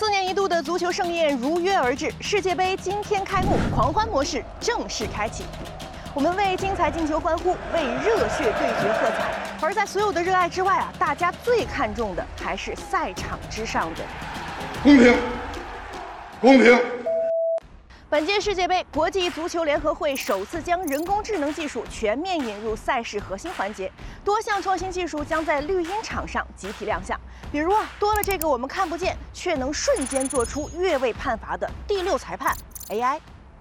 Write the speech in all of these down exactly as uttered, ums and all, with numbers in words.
四年一度的足球盛宴如约而至，世界杯今天开幕，狂欢模式正式开启。我们为精彩进球欢呼，为热血对决喝彩。而在所有的热爱之外啊，大家最看重的还是赛场之上的公平，公平。 本届世界杯，国际足球联合会首次将人工智能技术全面引入赛事核心环节，多项创新技术将在绿茵场上集体亮相。比如啊，多了这个我们看不见却能瞬间做出越位判罚的第六裁判 A I。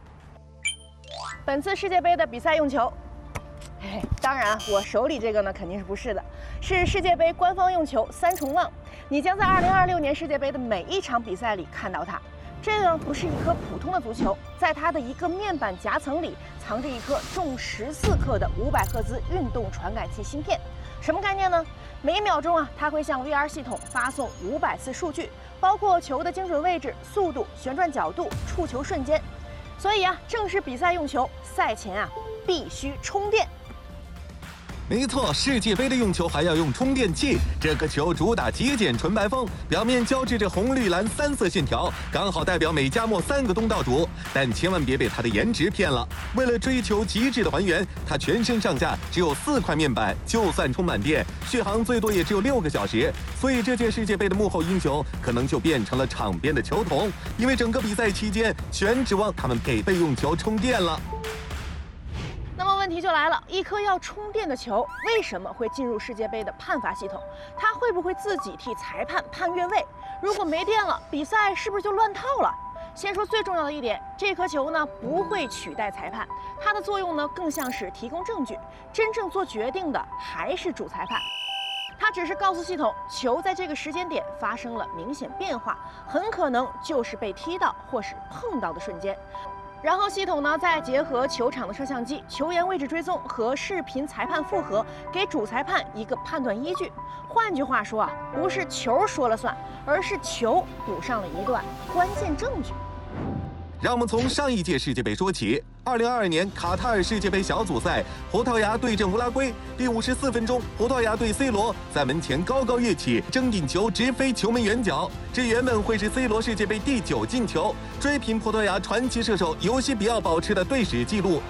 本次世界杯的比赛用球，哎，当然我手里这个呢肯定是不是的，是世界杯官方用球三重望，你将在二零二六年世界杯的每一场比赛里看到它。这个不是一颗普通的足球，在它的一个面板夹层里藏着一颗重十四克的五百赫兹运动传感器芯片。什么概念呢？每一秒钟啊，它会向 V R 系统发送五百次数据，包括球的精准位置、速度、旋转角度、触球瞬间。所以啊，正式比赛用球，赛前啊必须充电。 没错，世界杯的用球还要用充电器。这颗球主打极简纯白风，表面交织着红绿蓝三色线条，刚好代表美加墨三个东道主。但千万别被它的颜值骗了。为了追求极致的还原，它全身上下只有四块面板，就算充满电，续航最多也只有六个小时。所以这届世界杯的幕后英雄可能就变成了场边的球童，因为整个比赛期间全指望他们给备用球充电了。 那么问题就来了，一颗要充电的球为什么会进入世界杯的判罚系统？它会不会自己替裁判判越位？如果没电了，比赛是不是就乱套了？先说最重要的一点，这颗球呢不会取代裁判，它的作用呢更像是提供证据，真正做决定的还是主裁判。它只是告诉系统，球在这个时间点发生了明显变化，很可能就是被踢到或是碰到的瞬间。然后系统呢，再结合球场的摄像机、球员位置追踪和视频裁判复核，给主裁判一个判断依据。换句话说啊，不是球说了算，而是球补上了一段关键证据。 让我们从上一届世界杯说起。二零二二年卡塔尔世界杯小组赛，葡萄牙对阵乌拉圭。第五十四分钟，葡萄牙队 C 罗在门前高高跃起，争顶球直飞球门远角。这原本会是 C 罗世界杯第九进球，追平葡萄牙传奇射手尤西比奥保持的队史纪录。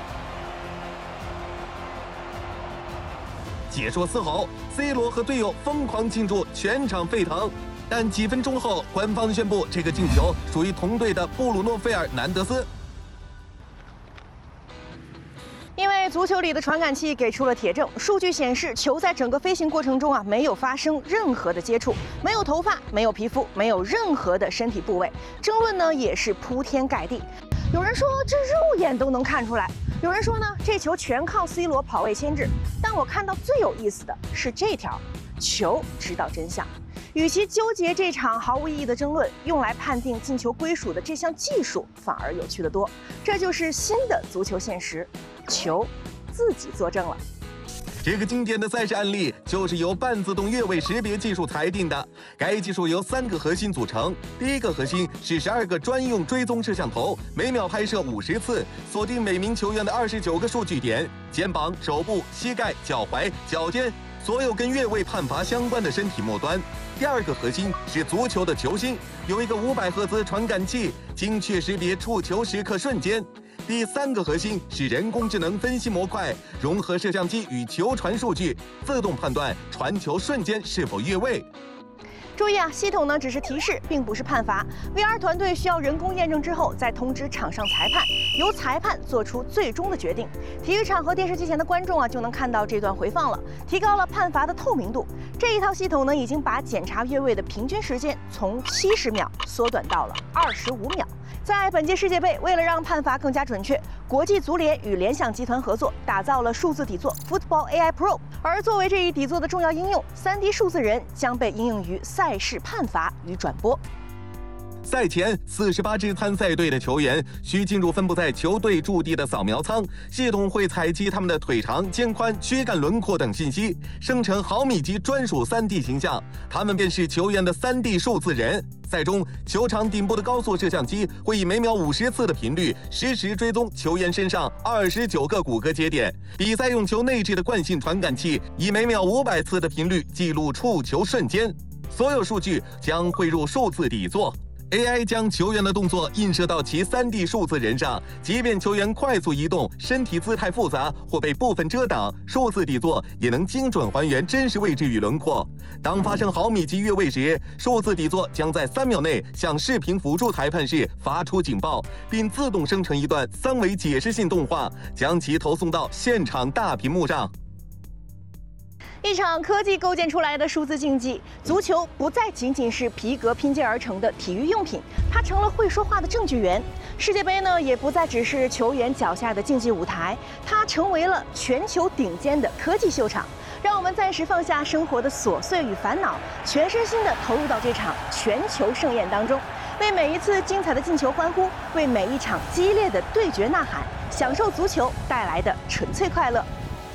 解说嘶吼 ，C 罗和队友疯狂庆祝，全场沸腾。但几分钟后，官方宣布这个进球属于同队的布鲁诺·费尔南德斯。 因为足球里的传感器给出了铁证，数据显示球在整个飞行过程中啊没有发生任何的接触，没有头发，没有皮肤，没有任何的身体部位。争论呢也是铺天盖地。有人说这肉眼都能看出来，有人说呢这球全靠 C 罗跑位牵制。但我看到最有意思的是这条，球知道真相。与其纠结这场毫无意义的争论，用来判定进球归属的这项技术反而有趣得多。这就是新的足球现实，球自己作证了。 这个经典的赛事案例就是由半自动越位识别技术裁定的。该技术由三个核心组成，第一个核心是十二个专用追踪摄像头，每秒拍摄五十次，锁定每名球员的二十九个数据点：肩膀、手部、膝盖、脚踝、脚尖，所有跟越位判罚相关的身体末端。第二个核心是足球的球心，有一个五百赫兹传感器，精确识别触球时刻瞬间。第三个核心是人工智能分析模块，融合摄像机与球传数据，自动判断传球瞬间是否越位。 注意啊，系统呢只是提示，并不是判罚。V R 团队需要人工验证之后，再通知场上裁判，由裁判做出最终的决定。体育场和电视机前的观众啊，就能看到这段回放了，提高了判罚的透明度。这一套系统呢，已经把检查越位的平均时间从七十秒缩短到了二十五秒。在本届世界杯，为了让判罚更加准确，国际足联与联想集团合作，打造了数字底座 Football A I Pro。而作为这一底座的重要应用，三 D 数字人将被应用于赛事判罚与转播。 赛前，四十八支参赛队的球员需进入分布在球队驻地的扫描舱，系统会采集他们的腿长、肩宽、躯干轮廓等信息，生成毫米级专属 三 D 形象，他们便是球员的 三 D 数字人。赛中，球场顶部的高速摄像机会以每秒五十次的频率，实时追踪球员身上二十九个骨骼节点。比赛用球内置的惯性传感器以每秒五百次的频率记录触球瞬间。所有数据将汇入数字底座。 A I 将球员的动作映射到其 三 D 数字人上，即便球员快速移动、身体姿态复杂或被部分遮挡，数字底座也能精准还原真实位置与轮廓。当发生毫米级越位时，数字底座将在三秒内向视频辅助裁判室发出警报，并自动生成一段三维解释性动画，将其投送到现场大屏幕上。 一场科技构建出来的数字竞技，足球不再仅仅是皮革拼接而成的体育用品，它成了会说话的证据源。世界杯呢，也不再只是球员脚下的竞技舞台，它成为了全球顶尖的科技秀场。让我们暂时放下生活的琐碎与烦恼，全身心地投入到这场全球盛宴当中，为每一次精彩的进球欢呼，为每一场激烈的对决呐喊，享受足球带来的纯粹快乐。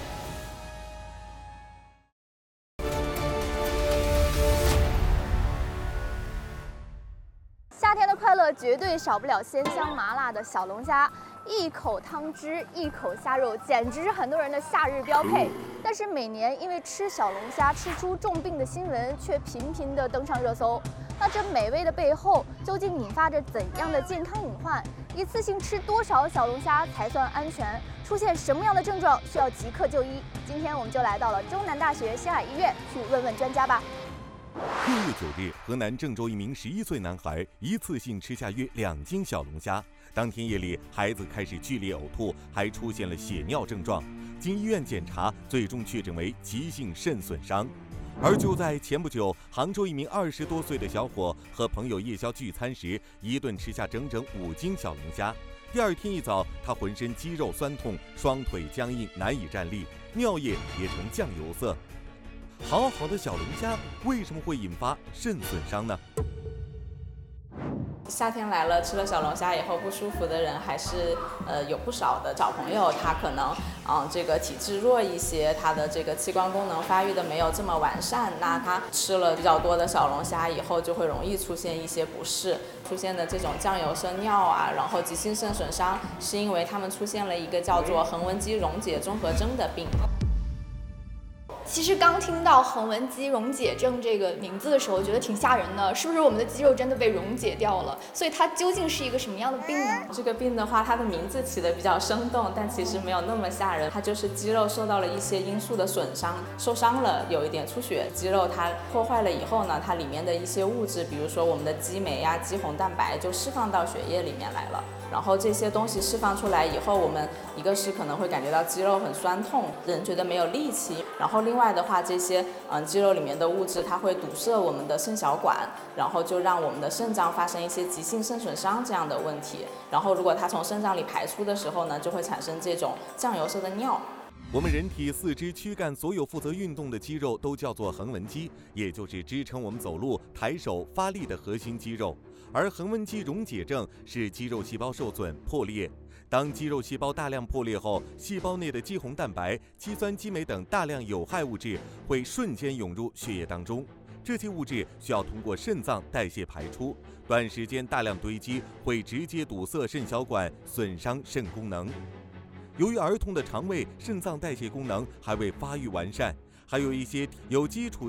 夏天的快乐绝对少不了鲜香麻辣的小龙虾，一口汤汁，一口虾肉，简直是很多人的夏日标配。但是每年因为吃小龙虾吃出重病的新闻却频频的登上热搜。那这美味的背后究竟引发着怎样的健康隐患？一次性吃多少小龙虾才算安全？出现什么样的症状需要即刻就医？今天我们就来到了中南大学湘海医院去问问专家吧。 六月九日，河南郑州一名十一岁男孩一次性吃下约两斤小龙虾。当天夜里，孩子开始剧烈呕吐，还出现了血尿症状。经医院检查，最终确诊为急性肾损伤。而就在前不久，杭州一名二十多岁的小伙和朋友夜宵聚餐时，一顿吃下整整五斤小龙虾。第二天一早，他浑身肌肉酸痛，双腿僵硬，难以站立，尿液也呈酱油色。好好的小龙虾为什么会引发肾损伤呢？ 夏天来了，吃了小龙虾以后不舒服的人还是呃有不少的。小朋友他可能嗯这个体质弱一些，他的这个器官功能发育的没有这么完善，那他吃了比较多的小龙虾以后，就会容易出现一些不适，出现的这种酱油色尿啊，然后急性肾损伤，是因为他们出现了一个叫做横纹肌溶解综合征的病。 其实刚听到横纹肌溶解症这个名字的时候，觉得挺吓人的，是不是我们的肌肉真的被溶解掉了？所以它究竟是一个什么样的病呢？ 这个病的话，它的名字起得比较生动，但其实没有那么吓人。它就是肌肉受到了一些因素的损伤，受伤了，有一点出血。肌肉它破坏了以后呢，它里面的一些物质，比如说我们的肌酶呀、肌红蛋白，就释放到血液里面来了。然后这些东西释放出来以后，我们一个是可能会感觉到肌肉很酸痛，人觉得没有力气。然后另外的话，这些嗯肌肉里面的物质它会堵塞我们的肾小管，然后就让我们的肾脏发生一些急性肾损伤这样的问题。然后如果它从肾脏里排出的时候呢，就会产生这种酱油色的尿。 我们人体四肢躯干所有负责运动的肌肉都叫做横纹肌，也就是支撑我们走路、抬手、发力的核心肌肉。而横纹肌溶解症是肌肉细胞受损破裂，当肌肉细胞大量破裂后，细胞内的肌红蛋白、肌酸激酶等大量有害物质会瞬间涌入血液当中，这些物质需要通过肾脏代谢排出，短时间大量堆积会直接堵塞肾小管，损伤肾功能。由于儿童的肠胃、肾脏代谢功能还未发育完善，还有一些有基础